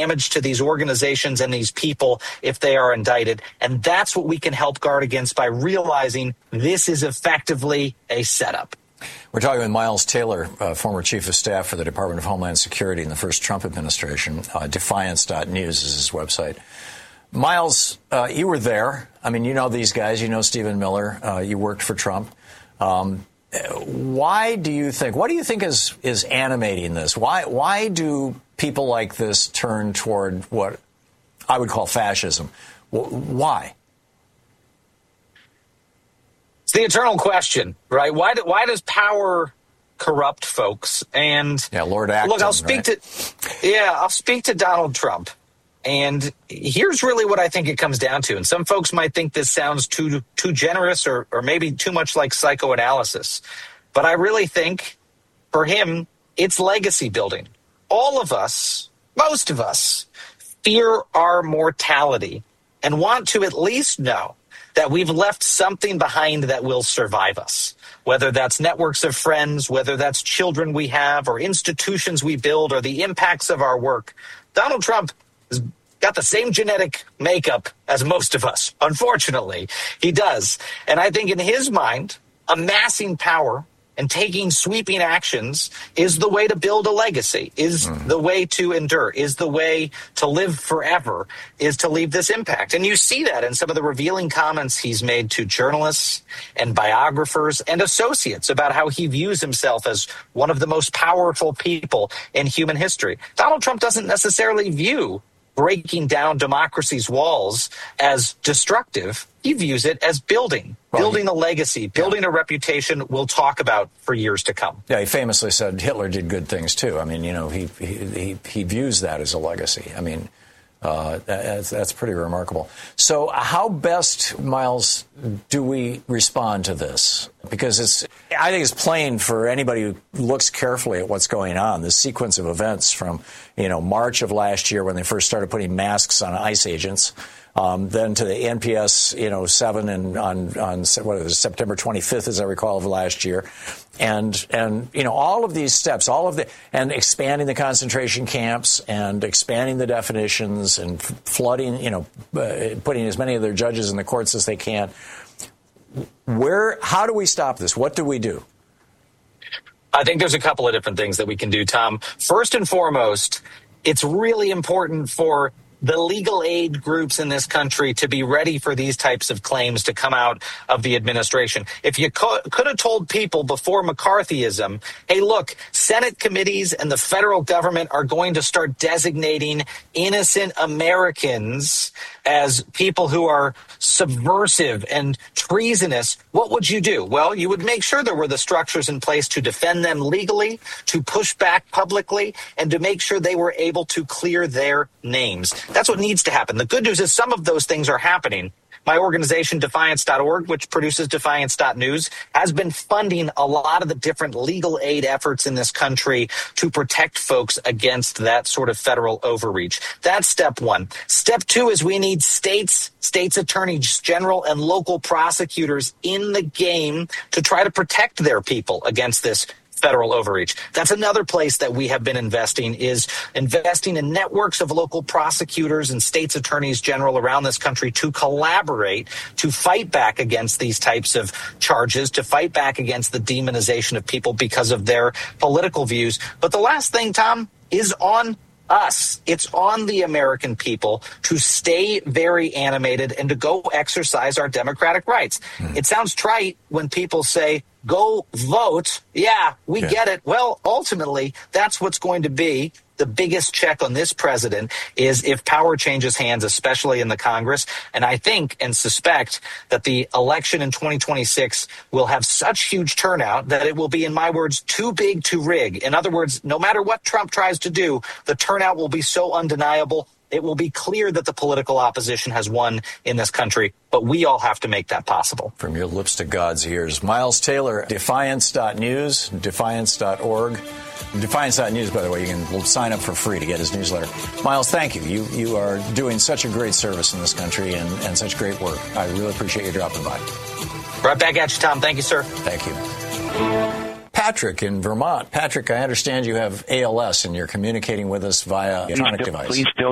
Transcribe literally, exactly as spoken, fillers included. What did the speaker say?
damage to these organizations and these people if they are indicted. And that's what we can help guard against by realizing this is effectively a setup. We're talking with Miles Taylor, uh, former chief of staff for the Department of Homeland Security in the first Trump administration. Uh, defiance dot news is his website. Miles, uh, you were there. I mean, you know these guys. You know Stephen Miller. Uh, you worked for Trump. Um, why do you think, what do you think is, is animating this? Why, why do people like this turn toward what I would call fascism? Why? It's the eternal question, right? Why, do, why does power corrupt folks? And yeah, Lord Acton, look, I'll speak right? to, yeah, I'll speak to Donald Trump. And here's really what I think it comes down to. And some folks might think this sounds too too generous or, or maybe too much like psychoanalysis. But I really think for him, it's legacy building. All of us, most of us, fear our mortality and want to at least know that we've left something behind that will survive us, whether that's networks of friends, whether that's children we have or institutions we build or the impacts of our work. Donald Trump has got the same genetic makeup as most of us. Unfortunately, he does. And I think in his mind, amassing power and taking sweeping actions is the way to build a legacy, is mm. the way to endure, is the way to live forever, is to leave this impact. And you see that in some of the revealing comments he's made to journalists and biographers and associates about how he views himself as one of the most powerful people in human history. Donald Trump doesn't necessarily view breaking down democracy's walls as destructive. He views it as building, well, building he, a legacy, building yeah. a reputation we'll talk about for years to come. Yeah, he famously said Hitler did good things, too. I mean, you know, he he, he, he views that as a legacy. I mean, uh, that's, that's pretty remarkable. So how best, Miles, do we respond to this? Because it's, I think it's plain for anybody who looks carefully at what's going on, this sequence of events from, you know, March of last year when they first started putting masks on ICE agents, um, then to the N P S, you know, seven and on, on what is it, September twenty-fifth, as I recall, of last year. And, and, you know, all of these steps, all of the, and expanding the concentration camps and expanding the definitions and flooding, you know, uh, putting as many of their judges in the courts as they can. Where, how do we stop this? What do we do? I think there's a couple of different things that we can do, Tom. First and foremost, it's really important for the legal aid groups in this country to be ready for these types of claims to come out of the administration. If you co- could have told people before McCarthyism, hey, look, Senate committees and the federal government are going to start designating innocent Americans as people who are subversive and treasonous, what would you do? Well, you would make sure there were the structures in place to defend them legally, to push back publicly, and to make sure they were able to clear their names. That's what needs to happen. The good news is some of those things are happening. My organization, defiance dot org, which produces defiance dot news, has been funding a lot of the different legal aid efforts in this country to protect folks against that sort of federal overreach. That's step one. Step two is we need states, states attorneys general, and local prosecutors in the game to try to protect their people against this federal overreach. That's another place that we have been investing, is investing in networks of local prosecutors and states attorneys general around this country to collaborate, to fight back against these types of charges, to fight back against the demonization of people because of their political views. But the last thing, Tom, is on us. It's on the American people to stay very animated and to go exercise our democratic rights. Mm. It sounds trite when people say, go vote. Yeah, we yeah. get it. Well, ultimately, that's what's going to be the biggest check on this president, is if power changes hands, especially in the Congress. And I think and suspect that the election in twenty twenty-six will have such huge turnout that it will be, in my words, too big to rig. In other words, no matter what Trump tries to do, the turnout will be so undeniable. It will be clear that the political opposition has won in this country, but we all have to make that possible. From your lips to God's ears. Miles Taylor, defiance dot news, defiance dot org. defiance dot news, by the way, you can sign up for free to get his newsletter. Miles, thank you. You you are doing such a great service in this country and, and such great work. I really appreciate you dropping by. Right back at you, Tom. Thank you, sir. Thank you. Patrick in Vermont. Patrick, I understand you have A L S and you're communicating with us via electronic device. Please still